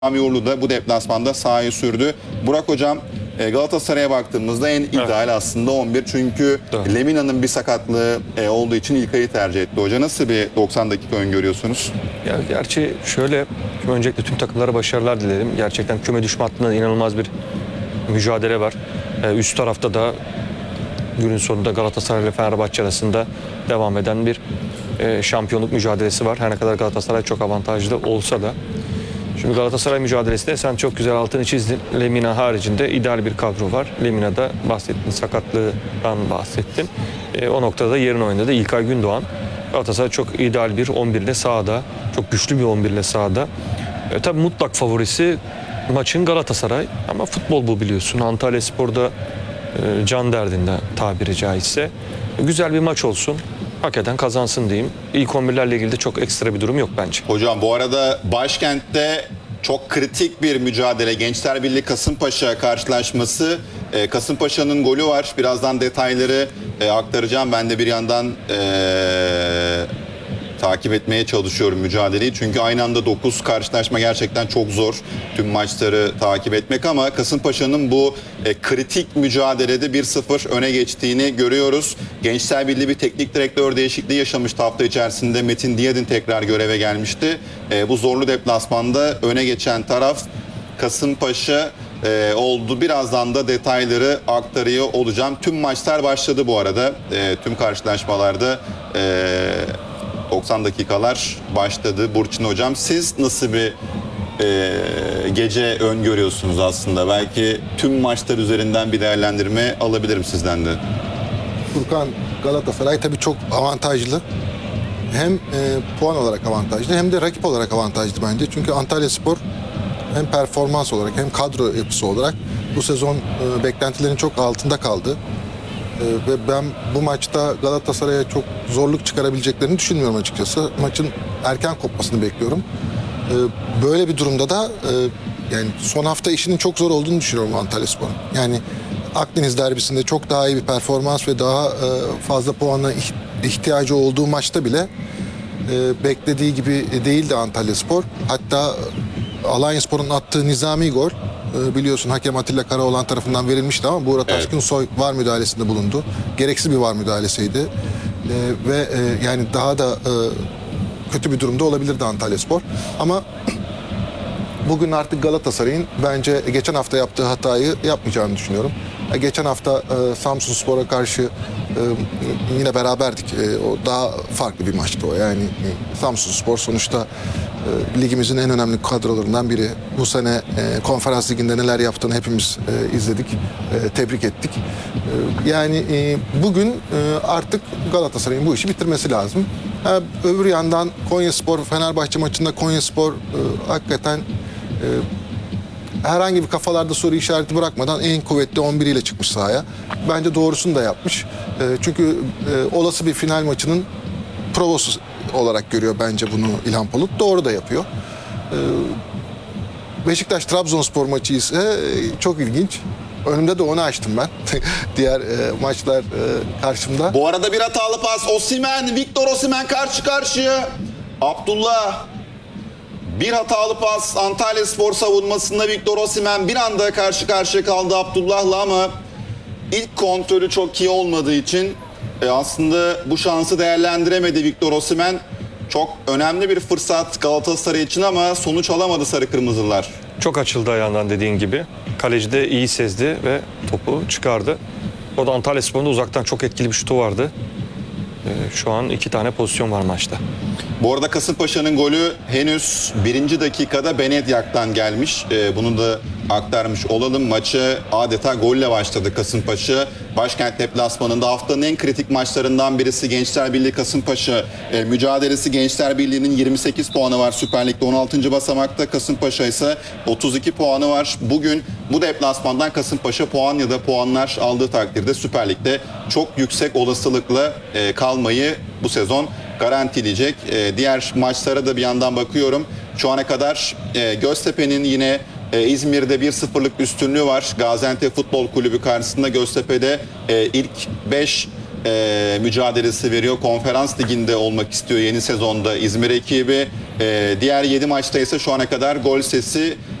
Uğurlu da bu deplasmanda sahayı sürdü. Burak Hocam, Galatasaray'a baktığımızda en ideal aslında 11. Çünkü Lemina'nın bir sakatlığı olduğu için İlkay'ı tercih etti. Hoca nasıl bir 90 dakika öngörüyorsunuz? Ya gerçi şöyle, öncelikle tüm takımlara başarılar dilerim. Gerçekten küme düşme hattında inanılmaz bir mücadele var. Üst tarafta da günün sonunda Galatasaray ile Fenerbahçe arasında devam eden bir şampiyonluk mücadelesi var. Her ne kadar Galatasaray çok avantajlı olsa da. Şimdi Galatasaray mücadelesinde sen çok güzel altını çizdin. Lemina haricinde ideal bir kadro var. Lemina'da bahsettin, sakatlığından bahsettin. O noktada yerin oynadı İlkay Gündoğan. Galatasaray çok ideal bir 11 ile sahada. Çok güçlü bir 11 ile sahada. Tabii mutlak favorisi maçın Galatasaray. Ama futbol bu, biliyorsun. Antalyaspor'da can derdinde tabiri caizse. Güzel bir maç olsun. Hak eden kazansın diyeyim. İlk 11'lerle ilgili de çok ekstra bir durum yok bence. Hocam bu arada başkentte çok kritik bir mücadele. Gençler Birliği Kasımpaşa karşılaşması. Kasımpaşa'nın golü var. Birazdan detayları aktaracağım. Ben de bir yandan takip etmeye çalışıyorum mücadeleyi. Çünkü aynı anda 9 karşılaşma gerçekten çok zor. Tüm maçları takip etmek ama Kasımpaşa'nın bu kritik mücadelede 1-0 öne geçtiğini görüyoruz. Gençler Birliği bir teknik direktör değişikliği yaşamıştı hafta içerisinde. Metin Diyadin tekrar göreve gelmişti. Bu zorlu deplasmanda öne geçen taraf Kasımpaşa oldu. Birazdan da detayları aktarıyor olacağım. Tüm maçlar başladı bu arada. Tüm karşılaşmalarda 90 dakikalar başladı. Burçin Hocam, siz nasıl bir gece öngörüyorsunuz aslında? Belki tüm maçlar üzerinden bir değerlendirme alabilirim sizden de. Furkan, Galatasaray tabii çok avantajlı. Hem puan olarak avantajlı hem de rakip olarak avantajlı bence. Çünkü Antalyaspor hem performans olarak hem kadro yapısı olarak bu sezon beklentilerin çok altında kaldı. Ve ben bu maçta Galatasaray'a çok zorluk çıkarabileceklerini düşünmüyorum açıkçası. Maçın erken kopmasını bekliyorum. Böyle bir durumda da yani son hafta işinin çok zor olduğunu düşünüyorum Antalyaspor'un. Yani Akdeniz derbisinde çok daha iyi bir performans ve daha fazla puana ihtiyacı olduğu maçta bile beklediği gibi değildi Antalyaspor. Hatta Alanyaspor'un attığı nizami gol, biliyorsun hakem Atilla Karaoğlan tarafından verilmişti ama Buğra Taşkınsoy VAR müdahalesinde bulundu. Gereksiz bir VAR müdahalesiydi. Ve yani daha da kötü bir durumda olabilirdi Antalyaspor. Ama bugün artık Galatasaray'ın bence geçen hafta yaptığı hatayı yapmayacağını düşünüyorum. Geçen hafta Samsunspor'a karşı yine beraberdik. O daha farklı bir maçtı o. Yani Samsunspor sonuçta ligimizin en önemli kadrolarından biri. Bu sene Konferans Ligi'nde neler yaptığını hepimiz izledik, tebrik ettik. Yani bugün artık Galatasaray'ın bu işi bitirmesi lazım. Öbür yandan Konyaspor, Fenerbahçe maçında Konyaspor hakikaten herhangi bir kafalarda soru işareti bırakmadan en kuvvetli 11 ile çıkmış sahaya. Bence doğrusunu da yapmış. Çünkü olası bir final maçının provası olarak görüyor bence bunu İlhan Palut. Doğru da yapıyor. Beşiktaş-Trabzonspor maçı ise çok ilginç. Önümde de onu açtım ben. Diğer maçlar karşımda. Bu arada bir hatalı pas. Osimhen, Victor Osimhen karşı karşıya. Abdullah. Bir hatalı pas Antalyaspor savunmasında Victor Osimhen bir anda karşı karşıya kaldı Abdullah'la ama ilk kontrolü çok iyi olmadığı için aslında bu şansı değerlendiremedi Victor Osimhen. Çok önemli bir fırsat Galatasaray için ama sonuç alamadı Sarı Kırmızılar. Çok açıldı ayağından dediğin gibi. Kaleci de iyi sezdi ve topu çıkardı. Orada Antalyaspor'un da uzaktan çok etkili bir şutu vardı. Şu an 2 tane pozisyon var maçta. Bu arada Kasımpaşa'nın golü henüz 1. dakikada Benedyak'tan gelmiş. Bunu da aktarmış olalım. Maçı adeta golle başladı Kasımpaşa. Başkent deplasmanında haftanın en kritik maçlarından birisi Gençler Birliği Kasımpaşa mücadelesi. Gençler Birliği'nin 28 puanı var Süper Lig'de 16. basamakta. Kasımpaşa ise 32 puanı var. Bugün bu deplasmandan Kasımpaşa puan ya da puanlar aldığı takdirde Süper Lig'de çok yüksek olasılıkla kalmayı bu sezon garantileyecek. Diğer maçlara da bir yandan bakıyorum. Şu ana kadar Göztepe'nin yine İzmir'de 1-0'lık üstünlüğü var. Gaziantep Futbol Kulübü karşısında Göztepe'de ilk 5 mücadelesi veriyor. Konferans liginde olmak istiyor yeni sezonda İzmir ekibi. Diğer 7 maçta ise şu ana kadar gol sesi